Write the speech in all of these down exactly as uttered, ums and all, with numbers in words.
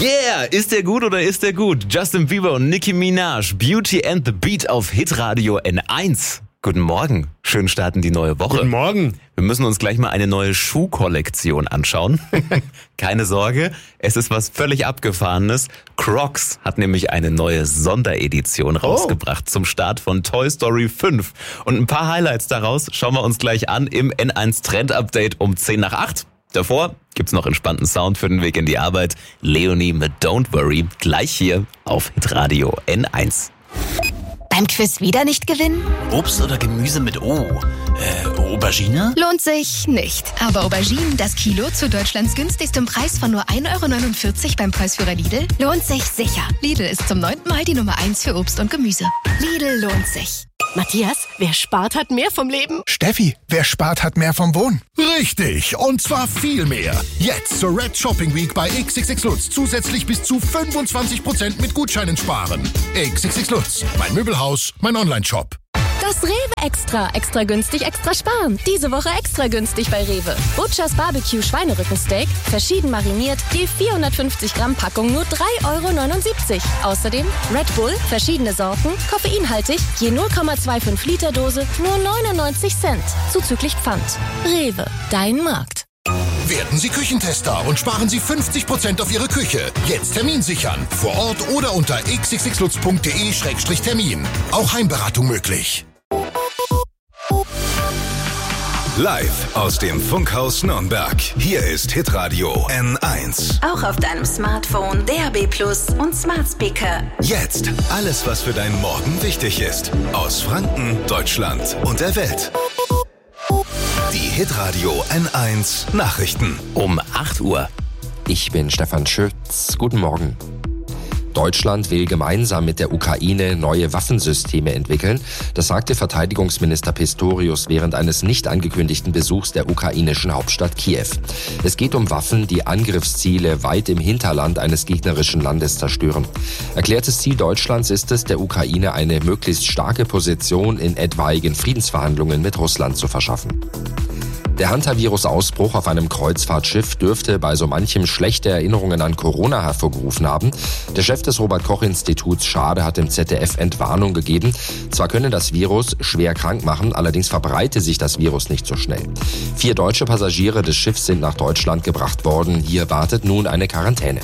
Yeah! Ist der gut oder ist der gut? Justin Bieber und Nicki Minaj, Beauty and the Beat auf Hitradio N eins. Guten Morgen. Schön starten die neue Woche. Guten Morgen. Wir müssen uns gleich mal eine neue Schuhkollektion anschauen. Keine Sorge, es ist was völlig Abgefahrenes. Crocs hat nämlich eine neue Sonderedition rausgebracht oh. zum Start von Toy Story fünf. Und ein paar Highlights daraus schauen wir uns gleich an im N eins Trend Update um zehn nach acht. Davor gibt's noch entspannten Sound für den Weg in die Arbeit. Leonie mit Don't Worry, gleich hier auf Hitradio N eins. Beim Quiz wieder nicht gewinnen? Obst oder Gemüse mit O? Äh, Aubergine? Lohnt sich nicht. Aber Auberginen, das Kilo zu Deutschlands günstigstem Preis von nur ein Euro neunundvierzig beim Preisführer Lidl, lohnt sich sicher. Lidl ist zum neunten Mal die Nummer eins für Obst und Gemüse. Lidl lohnt sich. Matthias, wer spart, hat mehr vom Leben. Steffi, wer spart, hat mehr vom Wohnen. Richtig, und zwar viel mehr. Jetzt zur Red Shopping Week bei X X X Lutz zusätzlich bis zu fünfundzwanzig Prozent mit Gutscheinen sparen. X X X Lutz, mein Möbelhaus, mein Online-Shop. Das Rewe Extra. Extra günstig, extra sparen. Diese Woche extra günstig bei Rewe. Butchers Barbecue Schweinerückensteak, verschieden mariniert, je vierhundertfünfzig Gramm Packung nur drei Euro neunundsiebzig. Außerdem Red Bull, verschiedene Sorten, koffeinhaltig, je null Komma fünfundzwanzig Liter Dose, nur neunundneunzig Cent. Zuzüglich Pfand. Rewe, dein Markt. Werden Sie Küchentester und sparen Sie fünfzig Prozent auf Ihre Küche. Jetzt Termin sichern. Vor Ort oder unter x x x lutz punkt d e Schrägstrich Termin. Auch Heimberatung möglich. Live aus dem Funkhaus Nürnberg. Hier ist Hitradio N eins. Auch auf deinem Smartphone, D A B Plus und Smart Speaker. Jetzt alles, was für deinen Morgen wichtig ist. Aus Franken, Deutschland und der Welt. Die Hitradio N eins Nachrichten. Um acht Uhr. Ich bin Stefan Schütz. Guten Morgen. Deutschland will gemeinsam mit der Ukraine neue Waffensysteme entwickeln. Das sagte Verteidigungsminister Pistorius während eines nicht angekündigten Besuchs der ukrainischen Hauptstadt Kiew. Es geht um Waffen, die Angriffsziele weit im Hinterland eines gegnerischen Landes zerstören. Erklärtes Ziel Deutschlands ist es, der Ukraine eine möglichst starke Position in etwaigen Friedensverhandlungen mit Russland zu verschaffen. Der Hantavirus-Ausbruch auf einem Kreuzfahrtschiff dürfte bei so manchem schlechte Erinnerungen an Corona hervorgerufen haben. Der Chef des Robert-Koch-Instituts Schade hat dem Z D F Entwarnung gegeben. Zwar könne das Virus schwer krank machen, allerdings verbreite sich das Virus nicht so schnell. Vier deutsche Passagiere des Schiffs sind nach Deutschland gebracht worden. Hier wartet nun eine Quarantäne.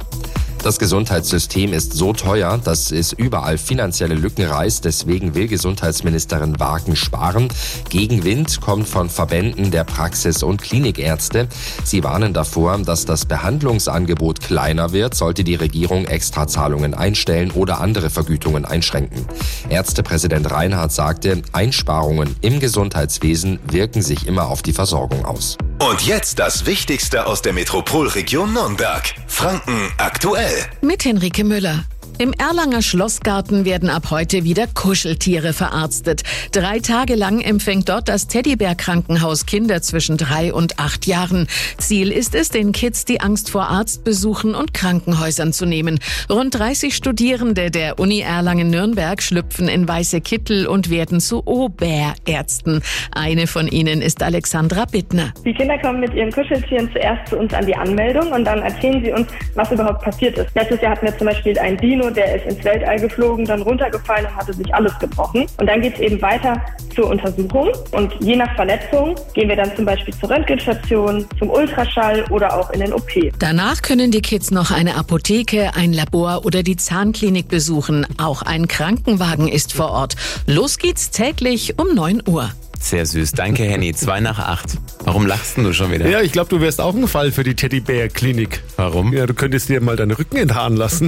Das Gesundheitssystem ist so teuer, dass es überall finanzielle Lücken reißt. Deswegen will Gesundheitsministerin Wagen sparen. Gegenwind kommt von Verbänden der Praxis- und Klinikärzte. Sie warnen davor, dass das Behandlungsangebot kleiner wird, sollte die Regierung Extrazahlungen einstellen oder andere Vergütungen einschränken. Ärztepräsident Reinhardt sagte, Einsparungen im Gesundheitswesen wirken sich immer auf die Versorgung aus. Und jetzt das Wichtigste aus der Metropolregion Nürnberg. Franken aktuell. Mit Henrike Müller. Im Erlanger Schlossgarten werden ab heute wieder Kuscheltiere verarztet. Drei Tage lang empfängt dort das Teddybär-Krankenhaus Kinder zwischen drei und acht Jahren. Ziel ist es, den Kids die Angst vor Arztbesuchen und Krankenhäusern zu nehmen. Rund dreißig Studierende der Uni Erlangen-Nürnberg schlüpfen in weiße Kittel und werden zu Oberärzten. Eine von ihnen ist Alexandra Bittner. Die Kinder kommen mit ihren Kuscheltieren zuerst zu uns an die Anmeldung und dann erzählen sie uns, was überhaupt passiert ist. Letztes Jahr hatten wir zum Beispiel ein Dino, der ist ins Weltall geflogen, dann runtergefallen und hatte sich alles gebrochen. Und dann geht es eben weiter zur Untersuchung. Und je nach Verletzung gehen wir dann zum Beispiel zur Röntgenstation, zum Ultraschall oder auch in den O P. Danach können die Kids noch eine Apotheke, ein Labor oder die Zahnklinik besuchen. Auch ein Krankenwagen ist vor Ort. Los geht's täglich um neun Uhr. Sehr süß. Danke, Henny. Zwei nach acht. Warum lachst du schon wieder? Ja, ich glaube, du wärst auch ein Fall für die Teddybär-Klinik. Warum? Ja, du könntest dir mal deinen Rücken enthaaren lassen.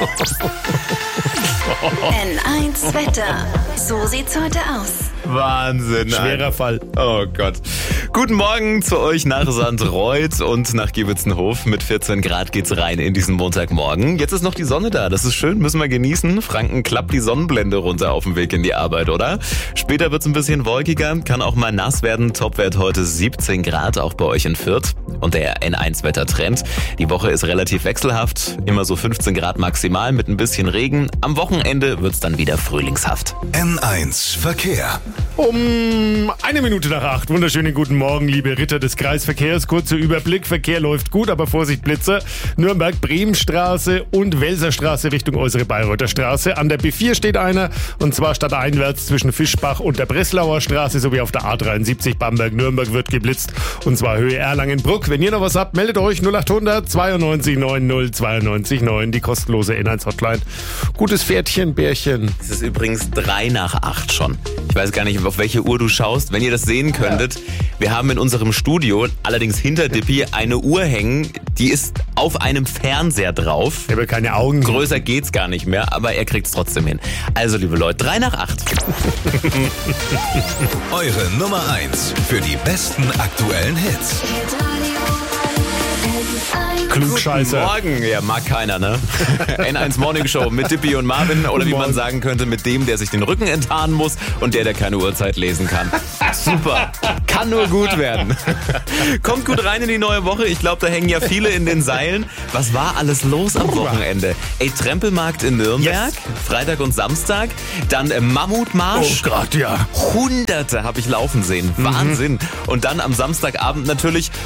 N eins Wetter. So sieht's heute aus. Wahnsinn. Schwerer Fall. Oh Gott. Guten Morgen zu euch nach Sankt Reuth und nach Giebitzenhof. Mit vierzehn Grad geht's rein in diesen Montagmorgen. Jetzt ist noch die Sonne da. Das ist schön, müssen wir genießen. Franken klappt die Sonnenblende runter auf dem Weg in die Arbeit, oder? Später wird's ein bisschen wolkiger, kann auch mal nass werden. Topwert heute siebzehn Grad, auch bei euch in Fürth. Und der N eins Wettertrend. Die Woche ist relativ wechselhaft. Immer so fünfzehn Grad maximal mit ein bisschen Regen. Am Wochenende wird's dann wieder frühlingshaft. N eins Verkehr. Um eine Minute nach acht. Wunderschönen guten Morgen, liebe Ritter des Kreisverkehrs. Kurzer Überblick. Verkehr läuft gut, aber Vorsicht, Blitzer. Nürnberg, Bremenstraße und Welserstraße Richtung Äußere Bayreuther Straße. An der B vier steht einer, und zwar stadteinwärts zwischen Fischbach und der Breslauer Straße sowie auf der A dreiundsiebzig Bamberg-Nürnberg wird geblitzt, und zwar Höhe Erlangen-Bruck. Wenn ihr noch was habt, meldet euch null achthundert zweiundneunzig neunzig zweiundneunzig neun, die kostenlose N eins Hotline. Gutes Pferdchen, Bärchen. Es ist übrigens drei nach acht schon. Ich weiß gar nicht, auf welche Uhr du schaust. Wenn ihr das sehen könntet, wir haben in unserem Studio, allerdings hinter Dippi, eine Uhr hängen, die ist auf einem Fernseher drauf. Ich habe keine Augen. Größer geht's gar nicht mehr, aber er kriegt's trotzdem hin. Also, liebe Leute, drei nach acht. Eure Nummer eins für die besten aktuellen Hits. Klugscheißer. Guten Morgen. Ja, mag keiner, ne? N eins Morning Show mit Dippi und Marvin. Oder wie man sagen könnte, mit dem, der sich den Rücken enttarnen muss und der, der keine Uhrzeit lesen kann. Super. Kann nur gut werden. Kommt gut rein in die neue Woche. Ich glaube, da hängen ja viele in den Seilen. Was war alles los am Wochenende? Ey, Trempelmarkt in Nürnberg, yes. Freitag und Samstag. Dann äh, Mammutmarsch. Oh Gott, ja. Hunderte habe ich laufen sehen. Wahnsinn. Mhm. Und dann am Samstagabend natürlich